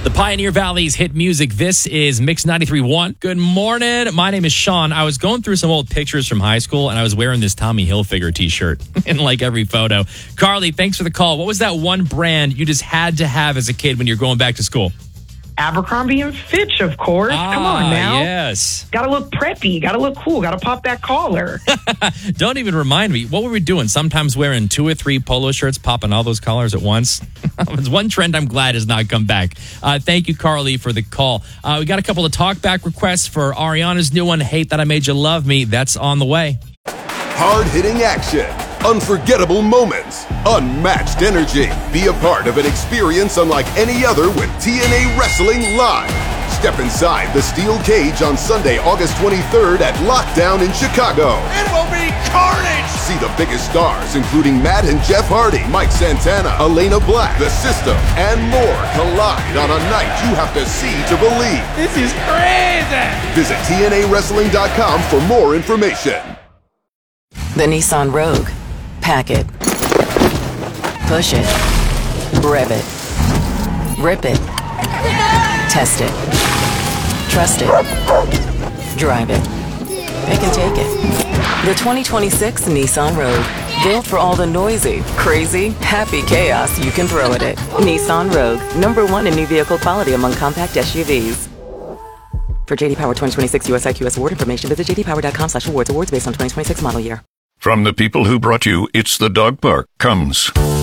The Pioneer Valley's hit music. This is Mix 93.1. Good morning. My name is Sean. I was going through some old pictures from high school, and I was wearing this Tommy Hilfiger t-shirt in like every photo. Carly, thanks for the call. What was that one brand you just had to have as a kid when you're going back to school? Abercrombie and Fitch, of course. Come on now. Yes. Gotta look preppy. Gotta look cool. Gotta pop that collar. Don't even remind me. What were we doing? Sometimes wearing 2 or 3 polo shirts, popping all those collars at once. It's one trend I'm glad has not come back. Thank you, Carly, for the call. We got a couple of talkback requests for Ariana's new one, Hate That I Made You Love Me. That's on the way. Hard-hitting action, unforgettable moments, unmatched energy. Be a part of an experience unlike any other with TNA Wrestling Live. Step inside the steel cage on Sunday, August 23rd at Lockdown in Chicago. It will be carnage! See the biggest stars, including Matt and Jeff Hardy, Mike Santana, Elena Black, The System, and more collide on a night you have to see to believe. This is crazy! Visit TNAWrestling.com for more information. The Nissan Rogue. Pack it. Push it. Rev it. Rip it. Test it. Trust it. Drive it. Pick and take it. The 2026 Nissan Rogue. Built for all the noisy, crazy, happy chaos you can throw at it. Nissan Rogue. #1 in new vehicle quality among compact SUVs. For JD Power 2026 US IQS award information, visit jdpower.com/awards. Awards based on 2026 model year. From the people who brought you It's the Dog Park comes